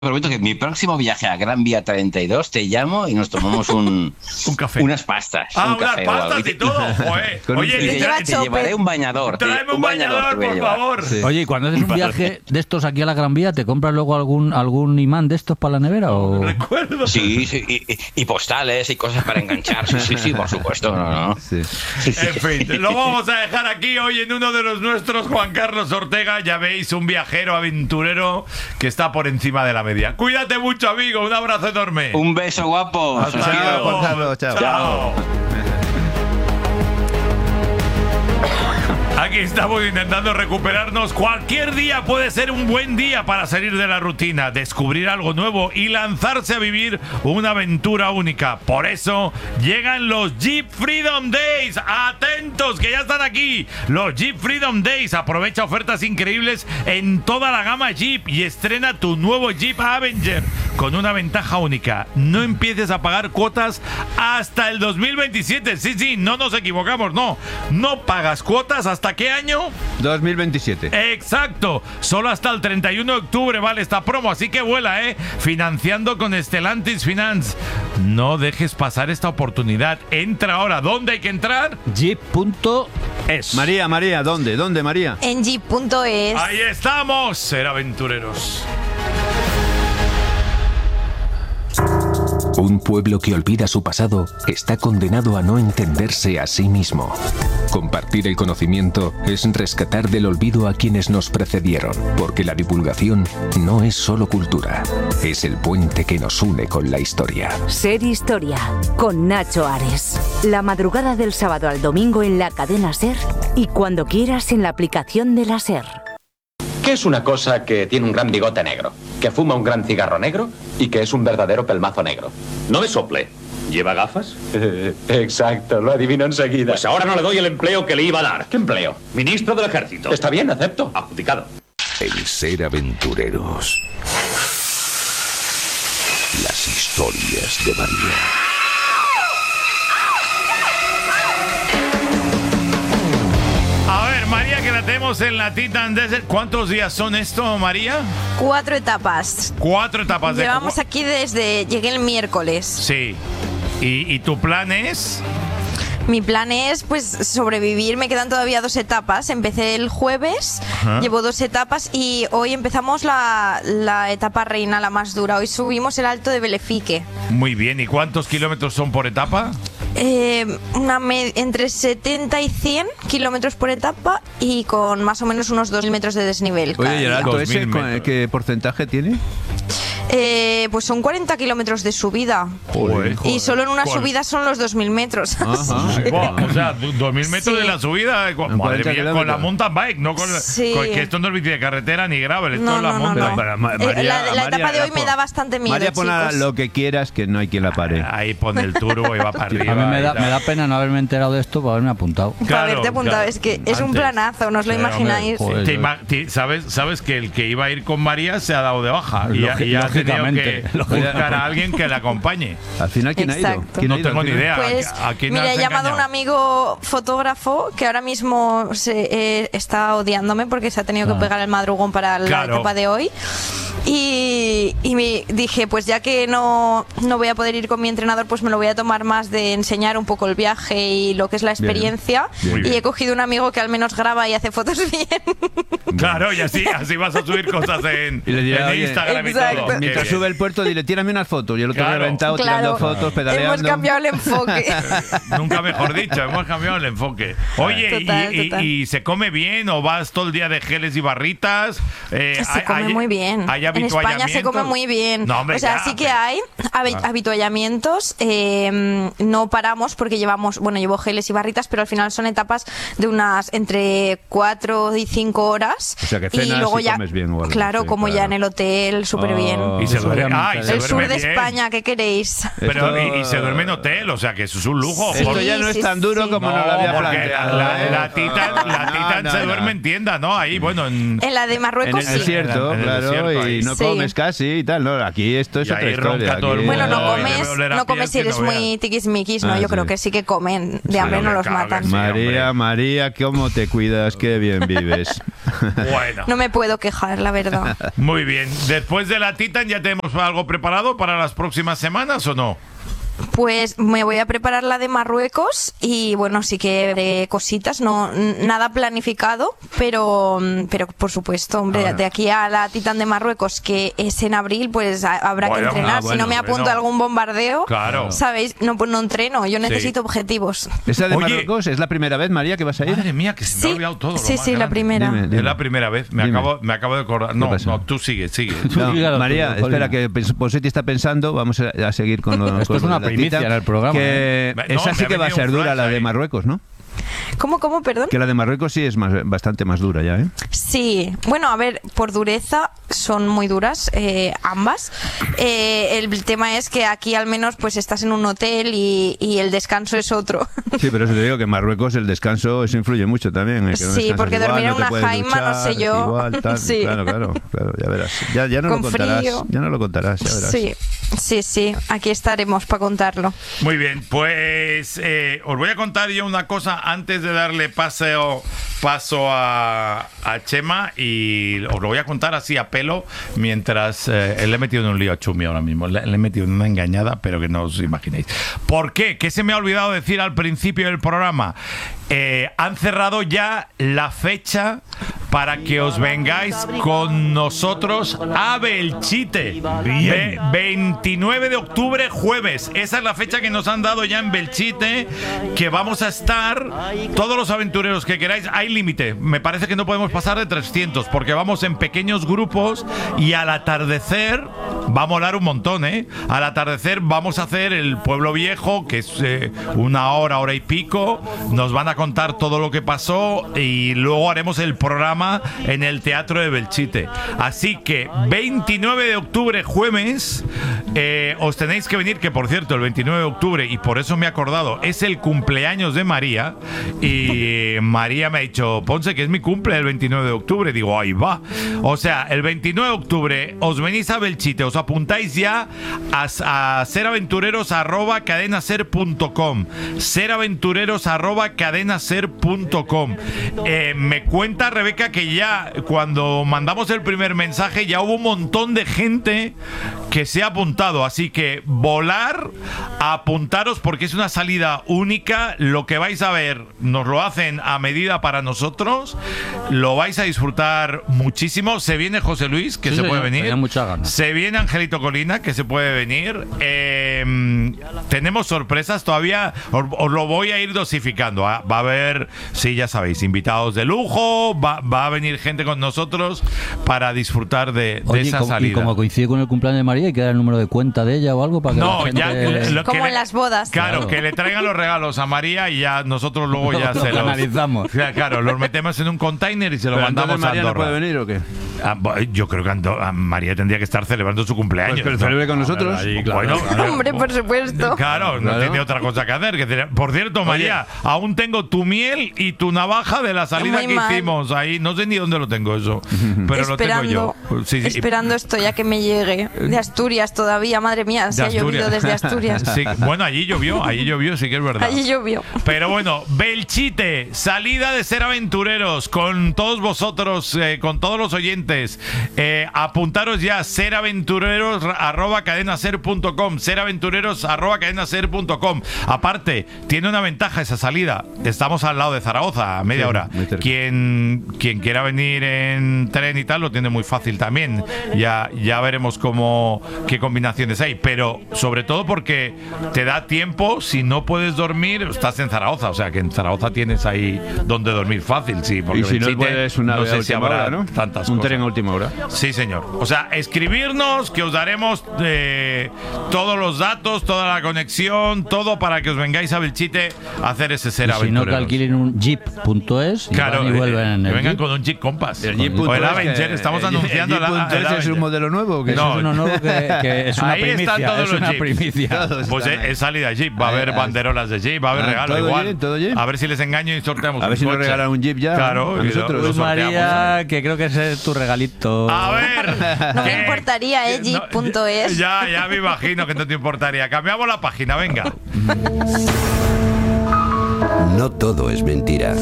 prometo que mi próximo viaje a Gran Vía 32 te llamo y nos tomamos un café. Unas pastas. Ah, unas pastas y todo. Joder. Oye, te llevaré un bañador. Tráeme un bañador, por favor. Sí. Oye, ¿y cuando haces un viaje de estos aquí a la Gran Vía, te compras luego algún imán de estos para la nevera? ¿O? Recuerdo. Sí, y postales y cosas para enganchar. Sí, por supuesto. No. Sí. En fin, lo vamos a dejar aquí hoy en uno de los nuestros, Juan Carlos Ortega. Ya veis, un viajero aventurero que está por encima de la media. Cuídate mucho, amigo. Un abrazo enorme. Un beso, guapo. Hasta luego. Juan Carlos, chao. Aquí estamos intentando recuperarnos. Cualquier día puede ser un buen día para salir de la rutina, descubrir algo nuevo y lanzarse a vivir una aventura única. Por eso llegan los Jeep Freedom Days. ¡Atentos, que ya están aquí! Los Jeep Freedom Days. Aprovecha ofertas increíbles en toda la gama Jeep y estrena tu nuevo Jeep Avenger con una ventaja única. No empieces a pagar cuotas hasta el 2027. Sí, no nos equivocamos, no. No pagas cuotas hasta ¿qué año? 2027. Exacto. Solo hasta el 31 de octubre vale esta promo, así que vuela, financiando con Stellantis Finance. No dejes pasar esta oportunidad. Entra ahora. ¿Dónde hay que entrar? Jeep.es. María, ¿dónde, María? En jeep.es. Ahí estamos, ser aventureros. Un pueblo que olvida su pasado está condenado a no entenderse a sí mismo. Compartir el conocimiento es rescatar del olvido a quienes nos precedieron, porque la divulgación no es solo cultura, es el puente que nos une con la historia. Ser Historia, con Nacho Ares. La madrugada del sábado al domingo en la cadena SER y cuando quieras en la aplicación de la SER. ¿Qué es una cosa que tiene un gran bigote negro, que fuma un gran cigarro negro y que es un verdadero pelmazo negro? No me sople. ¿Lleva gafas? Exacto, lo adivino enseguida. Pues ahora no le doy el empleo que le iba a dar. ¿Qué empleo? Ministro del Ejército. Está bien, acepto. Adjudicado. El ser aventureros. Las historias de María. A ver, María, que la tenemos en la Titan Desert. ¿Cuántos días son esto, María? 4 etapas. 4 etapas. Llevamos aquí llegué el miércoles. Sí. ¿Y tu plan es? Mi plan es, pues, sobrevivir. Me quedan todavía 2 etapas. Empecé el jueves, llevo 2 etapas y hoy empezamos la etapa reina, la más dura. Hoy subimos el Alto de Belefique. Muy bien. ¿Y cuántos kilómetros son por etapa? Entre 70 y 100 kilómetros por etapa y con más o menos unos 2.000 metros de desnivel. Oye, ¿y el alto ese 2000 qué porcentaje tiene? Pues son 40 kilómetros de subida. Joder. Y solo en una subida son los 2.000 metros. Buah, o sea, 2.000 metros de la subida. Madre mía, con la mountain bike, no con que esto no es bici de carretera ni gravel, esto es la mountain bike. La etapa de hoy me da bastante miedo, María, pon chicos. lo que quieras, que no hay quien la pare. Ahí pone el turbo y va para arriba. A mí me da pena no haberme enterado de esto para haberme apuntado. Para haberte apuntado, es que es un planazo, no os lo imagináis. ¿Sabes que el que iba a ir con María se ha dado de baja y ha tenido que buscar a alguien que la acompañe? Al final, ¿quién ha ido? No tengo ni idea. Pues, ¿A quién mira, has he llamado a engañado? un amigo fotógrafo que ahora mismo está odiándome porque se ha tenido que pegar el madrugón para la etapa de hoy. Y me dije, pues ya que no voy a poder ir con mi entrenador, pues me lo voy a tomar más de enseñar un poco el viaje y lo que es la experiencia. Bien. Y he cogido un amigo que al menos graba y hace fotos bien. Claro, y así vas a subir cosas en Instagram y todo. Mientras sube el puerto, dile, tírame unas fotos. Y el otro reventado tirando fotos, pedaleando. Hemos cambiado el enfoque. Nunca mejor dicho, hemos cambiado el enfoque. Oye, Total. ¿y se come bien o vas todo el día de geles y barritas? Se come muy bien. En España se come muy bien. No, hombre, o sea, sí que hay habituallamientos. No paramos porque llevo geles y barritas, pero al final son etapas de unas entre 4 y 5 horas. O sea, que cenas y luego y ya, comes bien. O algo, claro, sí, como ya en el hotel, súper bien. Y se duerme, El sur de España, ¿qué queréis? Pero y se duerme en hotel, o sea, que eso es un lujo. Esto ya no es tan duro como nos lo había planteado. La Titan se duerme en tienda, ¿no? Ahí, bueno, en la de Marruecos, en el desierto, en el claro, desierto, y y no comes casi y tal. No, aquí esto es Y otra ahí historia. ronca todo el Aquí- Bueno, No, no comes si eres muy tiquismiquis, ¿no? Ah, Yo sí. creo que sí que comen. De hambre no los matan. María, ¿cómo te cuidas? Qué bien vives. Bueno. No me puedo quejar, la verdad. Muy bien. Después de la Titan, ¿ya tenemos algo preparado para las próximas semanas o no? Pues me voy a preparar la de Marruecos y bueno, sí que de cositas, no nada planificado, pero por supuesto, hombre, de aquí a la Titan de Marruecos, que es en abril, pues habrá que entrenar. Si no me apunto a algún bombardeo, ¿sabéis? No, pues no entreno, yo necesito objetivos. ¿Esa de Marruecos es la primera vez, María, que vas a ir? Madre mía, que se me ha olvidado todo. Sí, la primera. Dime. Es la primera vez. Me acabo de acordar. No, tú sigue. No, María, espera, que Posetti está pensando. Vamos a seguir con lo. Esto es una primicia en el programa. Que esa sí que va a ser dura, la de Marruecos, ¿no? ¿Cómo, perdón? Que la de Marruecos sí es bastante más dura ya, ¿eh? Sí, bueno, a ver, por dureza son muy duras ambas. El tema es que aquí al menos pues estás en un hotel y el descanso es otro. Sí, pero eso te digo que en Marruecos el descanso eso influye mucho también. Que no sí, porque igual, dormir en no te una puedes jaima, duchar, no sé yo. Igual, tal. Sí. Claro, ya verás. Ya no Con lo contarás. frío. Ya no lo contarás, ya verás. Sí, aquí estaremos para contarlo. Muy bien, pues os voy a contar yo una cosa antes de darle paso a Chema, y os lo voy a contar así a pelo mientras le he metido en un lío a Chumi ahora mismo. Le he metido en una engañada, pero que no os imaginéis. ¿Por qué? ¿Qué se me ha olvidado decir al principio del programa? Han cerrado ya la fecha para que os vengáis con nosotros a Belchite. 29 de octubre, jueves. Esa es la fecha que nos han dado ya en Belchite, que vamos a estar todos los aventureros que queráis. Hay límite. Me parece que no podemos pasar de 300 porque vamos en pequeños grupos y al atardecer va a molar un montón, ¿eh? Al atardecer vamos a hacer el Pueblo Viejo, que es una hora y pico. Nos van a contar todo lo que pasó y luego haremos el programa en el Teatro de Belchite. Así que 29 de octubre, jueves, os tenéis que venir, que por cierto, el 29 de octubre, y por eso me he acordado, es el cumpleaños de María, y María me ha dicho, Ponce, que es mi cumple el 29 de octubre. Digo, ahí va. O sea, el 29 de octubre os venís a Belchite, os apuntáis ya a seraventureros@cadenaser.com, seraventureros@cadenaser.com. Me cuenta Rebeca que ya cuando mandamos el primer mensaje ya hubo un montón de gente que se ha apuntado, así que volar a apuntaros porque es una salida única. Lo que vais a ver nos lo hacen a medida para nosotros, lo vais a disfrutar muchísimo. Se viene José Luis, que se puede venir. Muchas ganas. Se viene Angelito Colina, que se puede venir. Tenemos sorpresas todavía, os lo voy a ir dosificando. Va a haber, sí, ya sabéis, invitados de lujo, va a venir gente con nosotros para disfrutar de esa salida. Y como coincide con el cumpleaños de María, ¿hay que dar el número de cuenta de ella o algo para que no, la gente... ya como en las bodas. Claro, que le traigan los regalos a María y ya nosotros luego ya se los analizamos. Claro, los metemos en un container y se lo mandamos a María Andorra. no puede venir o qué? Yo creo que María tendría que estar celebrando su cumpleaños. Pues que celebre con nosotros. Bueno, Hombre, por supuesto. Claro, no tiene otra cosa que hacer. Por cierto, María, aún tengo tu miel y tu navaja de la salida Muy que mal. hicimos ahí. No sé ni dónde lo tengo eso, pero lo tengo yo. Sí. Esperando esto ya que me llegue. De Asturias todavía, madre mía, se ha llovido desde Asturias. Sí, bueno, allí llovió, sí que es verdad. Allí llovió. Pero bueno, Belchite, salida de Ser Aventureros, con todos vosotros, con todos los oyentes. Apuntaros ya, seraventureros@cadenaser.com, seraventureros@cadenaser.com. Aparte, tiene una ventaja esa salida. Estamos al lado de Zaragoza, a media hora. Quien quiera venir en tren y tal, lo tiene muy fácil también. Ya veremos qué combinaciones hay. Pero sobre todo porque te da tiempo, si no puedes dormir, estás en Zaragoza. O sea que en Zaragoza tienes ahí donde dormir fácil, sí. Porque Y si no Belchite, puedes no sé si habrá hora, ¿no? tantas Un cosas. tren a última hora. Sí, señor. O sea, escribirnos, que os daremos todos los datos, toda la conexión, todo para que os vengáis a Belchite a hacer ese Ser Y si no, que Aventureros. alquilen un jeep.es y Claro, van y vuelven en que el vengan jeep. con un Jeep Compass. El Jeep O el Punto Avenger, que- estamos el anunciando Jeep Punto el es Avenger. un modelo nuevo. Que No, Es uno nuevo que es una ahí primicia. están todos Es los una Jeeps. primicia. Todos Pues están ahí. es salida de Jeep, va a haber banderolas de Jeep, va a haber regalo todo igual. Jeep, todo Jeep. A ver si les engaño y sorteamos A ver un si nos coche. regalan un Jeep ya Claro, a y nosotros. lo Pues sorteamos. María, que creo que ese es tu regalo. regalito. A ver. No me importaría, Jeep.es. Ya me imagino que no te importaría. Cambiamos la página, venga. No todo es mentira.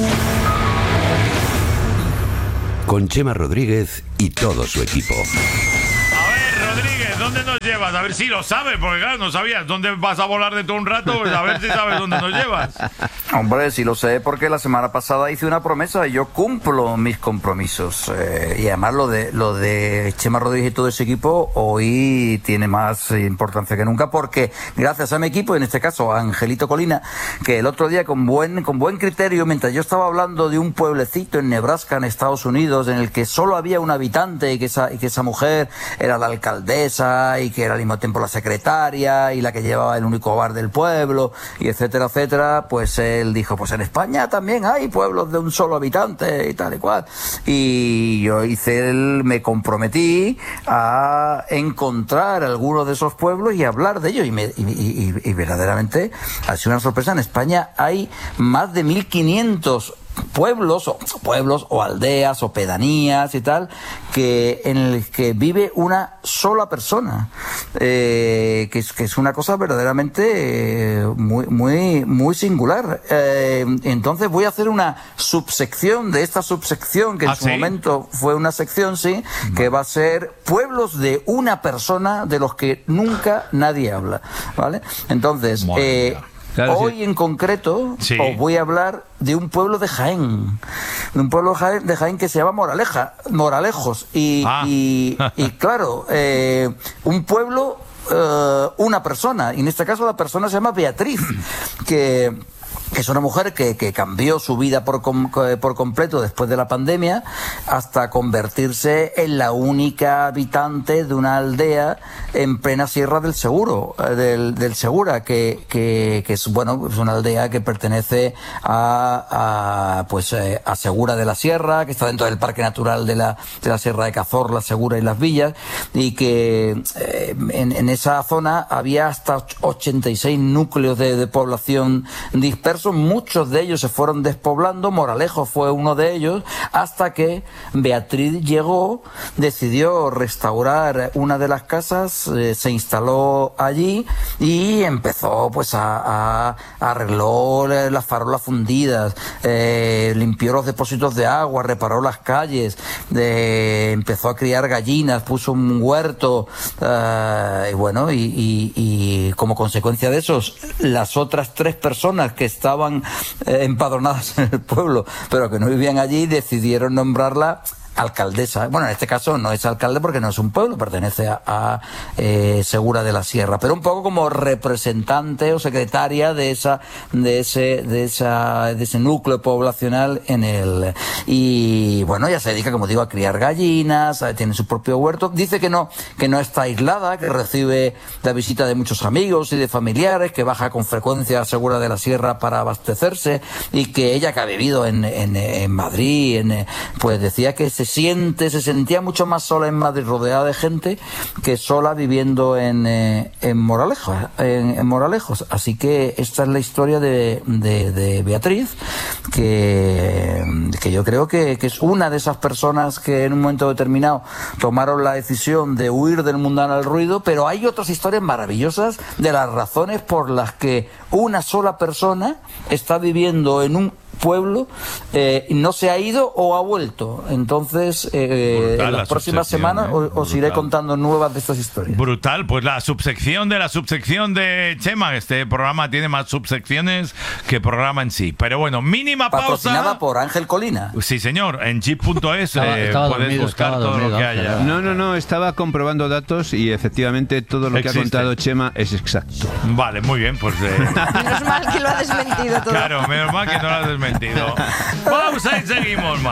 Con Chema Rodríguez y todo su equipo. A ver, Rodríguez, ¿dónde nos llevas? A ver si lo sabes, porque claro, no sabías dónde vas a volar de todo un rato, pues a ver si sabes dónde nos llevas. Hombre, sí lo sé, porque la semana pasada hice una promesa y yo cumplo mis compromisos. Y además lo de Chema Rodríguez y todo ese equipo hoy tiene más importancia que nunca, porque gracias a mi equipo, en este caso a Angelito Colina, que el otro día con buen criterio, mientras yo estaba hablando de un pueblecito en Nebraska, en Estados Unidos, en el que solo había un habitante y que esa mujer era la alcaldesa y que era al mismo tiempo la secretaria y la que llevaba el único bar del pueblo, y etcétera, etcétera, pues él dijo, pues en España también hay pueblos de un solo habitante y tal y cual. Y yo me comprometí a encontrar algunos de esos pueblos y hablar de ellos. Y verdaderamente ha sido una sorpresa. En España hay más de 1.500 pueblos o aldeas o pedanías y tal, en el que vive una sola persona, que es una cosa verdaderamente muy singular. Entonces voy a hacer una subsección de esta subsección, que en su momento fue una sección, que va a ser pueblos de una persona de los que nunca nadie habla, ¿vale? Entonces, claro, hoy en concreto os voy a hablar de un pueblo de Jaén, de Jaén que se llama Moralejos, y claro, un pueblo, una persona, y en este caso la persona se llama Beatriz, que es una mujer que cambió su vida por completo después de la pandemia, hasta convertirse en la única habitante de una aldea en plena Sierra del Segura, que es una aldea que pertenece a Segura de la Sierra, que está dentro del Parque Natural de la Sierra de Cazorla, Segura y Las Villas, y que en esa zona había hasta 86 núcleos de población dispersos. Muchos de ellos se fueron despoblando. Moralejos fue uno de ellos, hasta que Beatriz decidió restaurar una de las casas, se instaló allí y empezó arregló las farolas fundidas, limpió los depósitos de agua, reparó las calles, empezó a criar gallinas, puso un huerto, y como consecuencia de eso, las otras 3 personas que estaban empadronadas en el pueblo, pero que no vivían allí, decidieron nombrarla alcaldesa. Bueno, en este caso no es alcalde porque no es un pueblo, pertenece a Segura de la Sierra, pero un poco como representante o secretaria de ese núcleo poblacional y ya se dedica, como digo, a criar gallinas, tiene su propio huerto. Dice que no está aislada, que recibe la visita de muchos amigos y de familiares, que baja con frecuencia a Segura de la Sierra para abastecerse, y que ella, que ha vivido en Madrid, pues decía que se sentía mucho más sola en Madrid, rodeada de gente, que sola viviendo en Moralejos. Así que esta es la historia de Beatriz, que yo creo que es una de esas personas que en un momento determinado tomaron la decisión de huir del mundanal ruido, pero hay otras historias maravillosas de las razones por las que una sola persona está viviendo en un pueblo, no se ha ido o ha vuelto. Entonces, en las próximas semanas os iré contando nuevas de estas historias. Brutal, pues la subsección de Chema. Este programa tiene más subsecciones que programa en sí. Pero bueno, mínima pausa. Patrocinada por Ángel Colina. Sí, señor, en jeep.es puedes buscar todo lo que haya. No, estaba comprobando datos y efectivamente todo lo que ha contado Chema es exacto. Vale, muy bien, pues... Menos mal que lo ha desmentido todo. Claro, menos mal que no lo ha desmentido. Pausa y seguimos más.